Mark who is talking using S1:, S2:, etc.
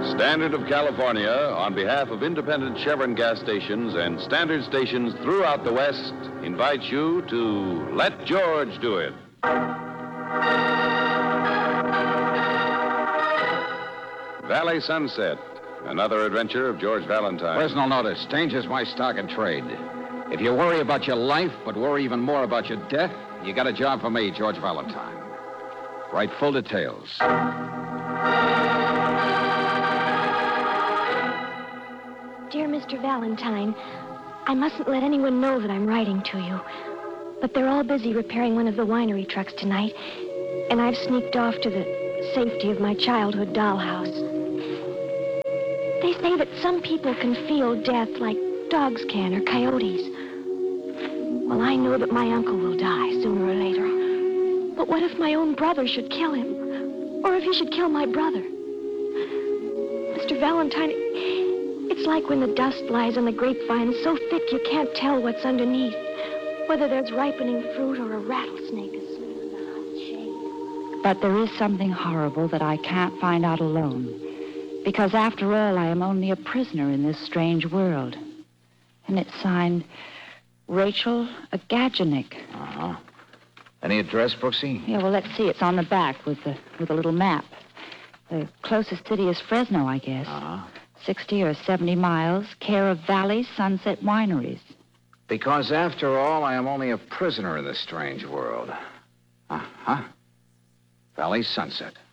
S1: Standard of California, on behalf of independent Chevron gas stations and standard stations throughout the West, invites you to Let George Do It. Valley Sunset, another adventure of George Valentine.
S2: Personal notice. Danger's my stock and trade. If you worry about your life, but worry even more about your death, you got a job for me, George Valentine. Write full details.
S3: Dear Mr. Valentine, I mustn't let anyone know that I'm writing to you. But they're all busy repairing one of the winery trucks tonight, and I've sneaked off to the safety of my childhood dollhouse. They say that some people can feel death like dogs can or coyotes. Well, I know that my uncle will die sooner or later. But what if my own brother should kill him? Or if he should kill my brother? Mr. Valentine, it's like when the dust lies on the grapevine so thick you can't tell what's underneath, whether there's ripening fruit or a rattlesnake as sweet as a hot shade.
S4: But there is something horrible that I can't find out alone. Because after all, I am only a prisoner in this strange world. And it's signed Rachel Agaginik.
S2: Uh-huh. Any address, Brooksy?
S4: Yeah, well, let's see. It's on the back with a little map. The closest city is Fresno, I guess.
S2: Uh-huh.
S4: 60 or 70 miles, care of Valley Sunset Wineries.
S2: Because after all, I am only a prisoner in this strange world. Uh-huh. Valley Sunset.